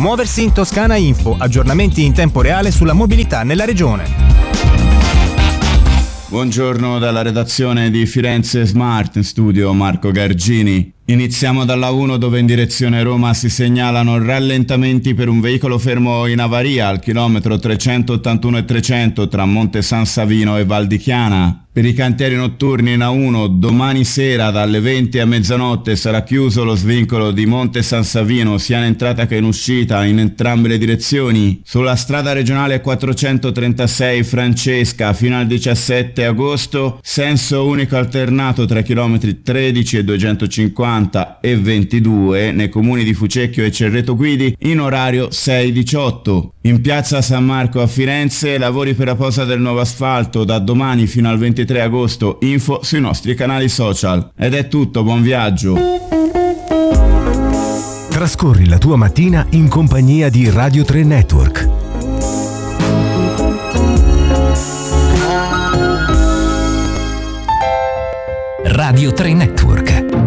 Muoversi in Toscana Info, aggiornamenti in tempo reale sulla mobilità nella regione. Buongiorno dalla redazione di Firenze Smart, in studio Marco Gargini. Iniziamo dalla 1 dove in direzione Roma si segnalano rallentamenti per un veicolo fermo in avaria al chilometro 381 e 300 tra Monte San Savino e Val di Chiana. Per i cantieri notturni in A1 domani sera dalle 20 a mezzanotte sarà chiuso lo svincolo di Monte San Savino sia in entrata che in uscita in entrambe le direzioni. Sulla strada regionale 436 Francesca fino al 17 agosto senso unico alternato tra i chilometri 13 e 250 e 22 nei comuni di Fucecchio e Cerreto Guidi in orario 6-18. In piazza San Marco a Firenze lavori per la posa del nuovo asfalto da domani fino al 23 agosto, info sui nostri canali social. Ed è tutto, buon viaggio. Trascorri la tua mattina in compagnia di Radio 3 Network. Radio 3 Network.